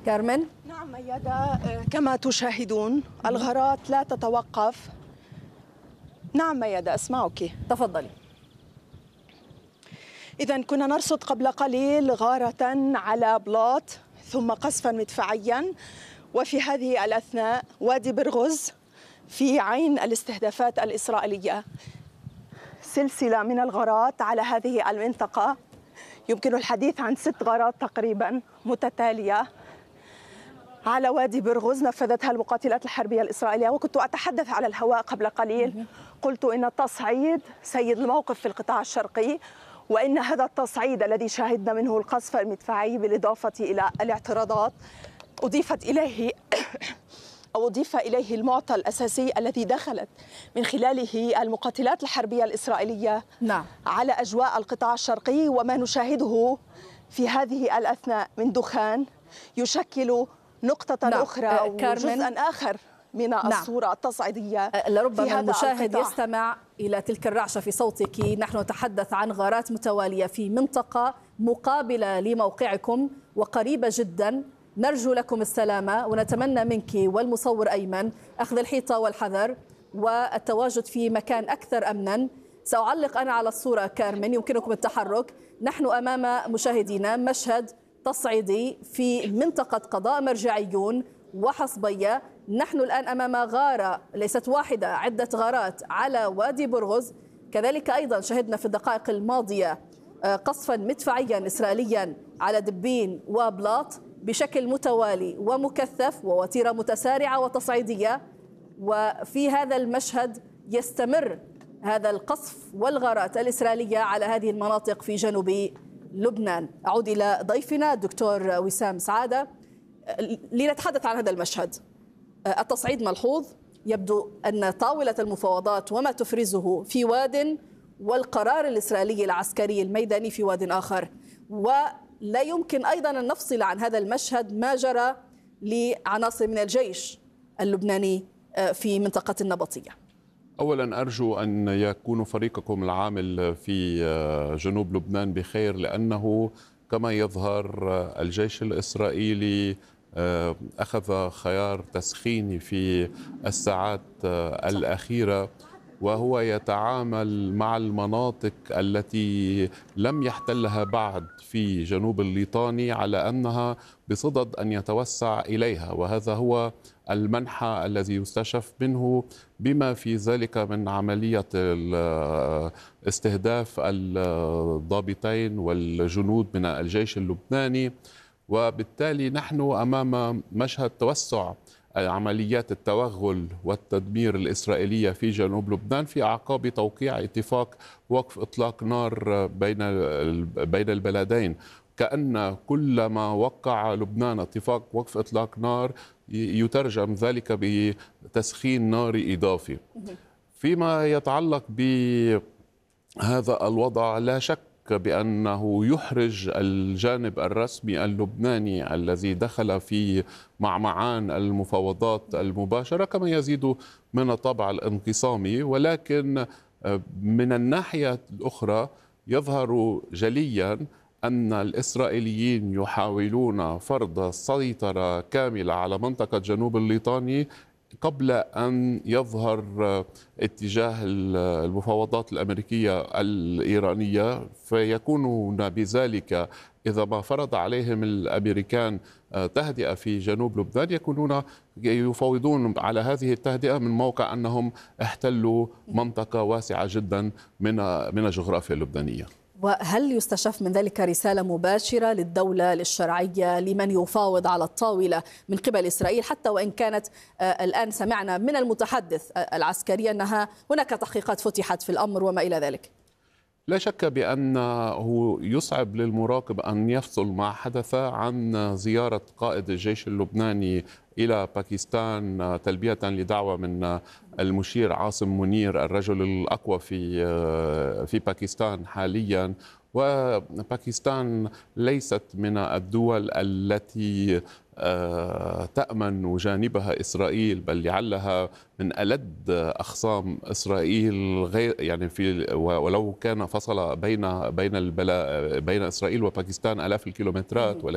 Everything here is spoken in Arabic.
كارمن. نعم ميادة، كما تشاهدون الغارات لا تتوقف. نعم ميادة أسمعك. تفضلي. إذا كنا نرصد قبل قليل غارة على بلاط ثم قصفا مدفعيا، وفي هذه الأثناء وادي برغز في عين الاستهدافات الإسرائيلية. سلسلة من الغارات على هذه المنطقة، يمكن الحديث عن 6 غارات تقريبا متتالية على وادي برغز نفذتها المقاتلات الحربية الإسرائيلية. وكنت أتحدث على الهواء قبل قليل، قلت إن التصعيد سيد الموقف في القطاع الشرقي، وإن هذا التصعيد الذي شاهدنا منه القصف المدفعي بالإضافة إلى الاعتراضات أضيف إليه المعطى الأساسي الذي دخلت من خلاله المقاتلات الحربية الإسرائيلية على أجواء القطاع الشرقي. وما نشاهده في هذه الأثناء من دخان يشكل نقطة أخرى أو جزءا آخر من الصورة التصعيدية. لربما المشاهد يستمع إلى تلك الرعشة في صوتك. نحن نتحدث عن غارات متوالية في منطقة مقابلة لموقعكم وقريبة جدا. نرجو لكم السلامة ونتمنى منك والمصور أيمن أخذ الحيطة والحذر والتواجد في مكان أكثر أمنا. سأعلق أنا على الصورة كارمن، يمكنكم التحرك. نحن أمام مشاهدينا مشهد تصعيدي في منطقة قضاء مرجعيون وحصبية. نحن الآن أمام غارة ليست واحدة، عدة غارات على وادي برغز. كذلك أيضا شهدنا في الدقائق الماضية قصفا مدفعيا إسرائيليا على دبين وبلاط بشكل متوالي ومكثف ووتيرة متسارعة وتصعيدية. وفي هذا المشهد يستمر هذا القصف والغارات الإسرائيلية على هذه المناطق في جنوب لبنان. أعود إلى ضيفنا الدكتور وسام سعادة لنتحدث عن هذا المشهد. التصعيد ملحوظ، يبدو أن طاولة المفاوضات وما تفرزه في واد، والقرار الإسرائيلي العسكري الميداني في واد آخر. ولا يمكن أيضا أن نفصل عن هذا المشهد ما جرى لعناصر من الجيش اللبناني في منطقة النبطية. أولا أرجو أن يكون فريقكم العامل في جنوب لبنان بخير، لأنه كما يظهر الجيش الإسرائيلي أخذ خيار تسخيني في الساعات الأخيرة، وهو يتعامل مع المناطق التي لم يحتلها بعد في جنوب الليطاني على أنها بصدد أن يتوسع إليها، وهذا هو المنحى الذي يستشف منه، بما في ذلك من عملية استهداف الضابطين والجنود من الجيش اللبناني. وبالتالي نحن أمام مشهد توسع عمليات التوغل والتدمير الإسرائيلية في جنوب لبنان في أعقاب توقيع اتفاق وقف إطلاق نار بين البلدين. كأن كلما وقع لبنان اتفاق وقف إطلاق نار يترجم ذلك بتسخين ناري إضافي. فيما يتعلق بهذا الوضع، لا شك بأنه يحرج الجانب الرسمي اللبناني الذي دخل في معمعان المفاوضات المباشرة، كما يزيد من الطابع الانقسامي. ولكن من الناحية الأخرى يظهر جليا أن الإسرائيليين يحاولون فرض سيطرة كاملة على منطقة جنوب الليطاني قبل أن يظهر اتجاه المفاوضات الأمريكية الإيرانية، فيكونون بذلك إذا ما فرض عليهم الأمريكان تهدئة في جنوب لبنان يكونون يفاوضون على هذه التهدئة من موقع أنهم احتلوا منطقة واسعة جدا من الجغرافيا اللبنانية. وهل يستشف من ذلك رسالة مباشرة للدولة، للشرعية، لمن يفاوض على الطاولة من قبل إسرائيل، حتى وإن كانت الآن سمعنا من المتحدث العسكري أنها هناك تحقيقات فتحت في الأمر وما إلى ذلك؟ لا شك بأنه يصعب للمراقب أن يفصل ما حدث عن زيارة قائد الجيش اللبناني إلى باكستان تلبية لدعوة من المشير عاصم منير، الرجل الأقوى في باكستان حاليا. وباكستان ليست من الدول التي تأمن جانبها إسرائيل، بل لعلها من ألد أخصام إسرائيل، غير يعني ولو كان فصل بين إسرائيل وباكستان آلاف الكيلومترات.